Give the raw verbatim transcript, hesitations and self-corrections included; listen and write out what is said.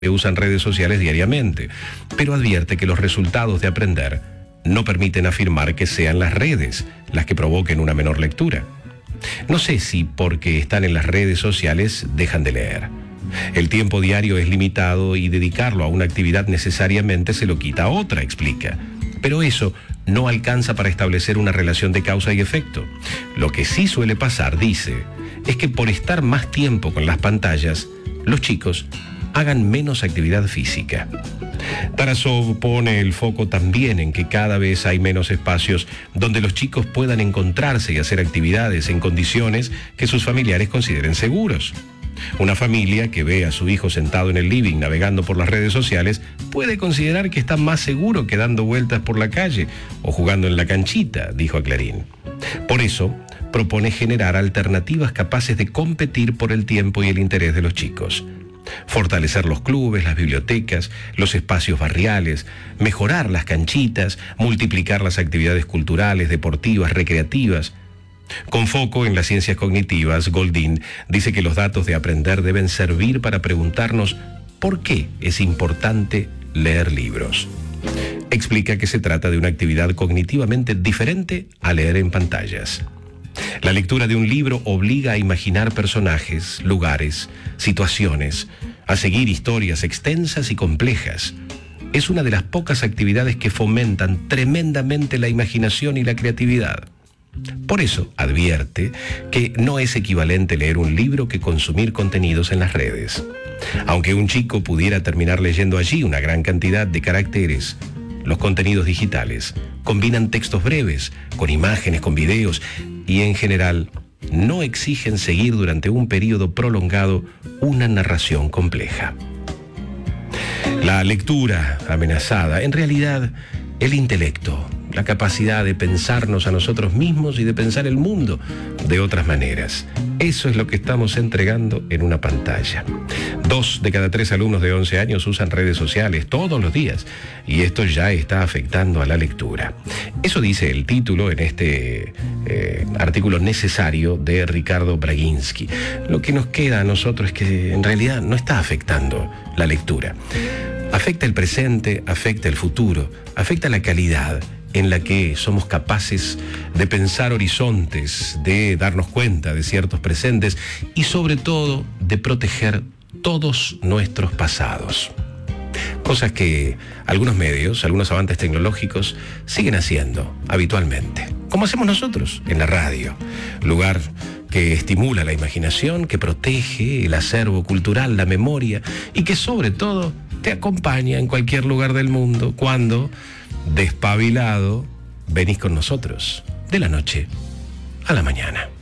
que usan redes sociales diariamente, pero advierte que los resultados de aprender no permiten afirmar que sean las redes las que provoquen una menor lectura. No sé si porque están en las redes sociales dejan de leer. El tiempo diario es limitado y dedicarlo a una actividad necesariamente se lo quita a otra, explica. Pero eso no alcanza para establecer una relación de causa y efecto. Lo que sí suele pasar, dice, es que por estar más tiempo con las pantallas, los chicos hagan menos actividad física. Tarasov pone el foco también en que cada vez hay menos espacios donde los chicos puedan encontrarse y hacer actividades en condiciones que sus familiares consideren seguros. Una familia que ve a su hijo sentado en el living navegando por las redes sociales puede considerar que está más seguro que dando vueltas por la calle o jugando en la canchita, dijo a Clarín. Por eso, propone generar alternativas capaces de competir por el tiempo y el interés de los chicos. Fortalecer los clubes, las bibliotecas, los espacios barriales, mejorar las canchitas, multiplicar las actividades culturales, deportivas, recreativas. Con foco en las ciencias cognitivas, Goldin dice que los datos de aprender deben servir para preguntarnos por qué es importante leer libros. Explica que se trata de una actividad cognitivamente diferente a leer en pantallas. La lectura de un libro obliga a imaginar personajes, lugares, situaciones, a seguir historias extensas y complejas. Es una de las pocas actividades que fomentan tremendamente la imaginación y la creatividad. Por eso advierte que no es equivalente leer un libro que consumir contenidos en las redes. Aunque un chico pudiera terminar leyendo allí una gran cantidad de caracteres, los contenidos digitales combinan textos breves, con imágenes, con videos, y en general no exigen seguir durante un periodo prolongado una narración compleja. La lectura amenazada, en realidad, el intelecto, la capacidad de pensarnos a nosotros mismos y de pensar el mundo de otras maneras. Eso es lo que estamos entregando en una pantalla. Dos de cada tres alumnos de once años usan redes sociales todos los días y esto ya está afectando a la lectura. Eso dice el título en este eh, artículo necesario de Ricardo Braginsky. Lo que nos queda a nosotros es que en realidad no está afectando la lectura. Afecta el presente, afecta el futuro, afecta la calidad en la que somos capaces de pensar horizontes, de darnos cuenta de ciertos presentes y sobre todo de proteger todos nuestros pasados. Cosas que algunos medios, algunos avances tecnológicos siguen haciendo habitualmente, como hacemos nosotros en la radio, lugar que estimula la imaginación, que protege el acervo cultural, la memoria y que sobre todo te acompaña en cualquier lugar del mundo cuando, despabilado, venís con nosotros de la noche a la mañana.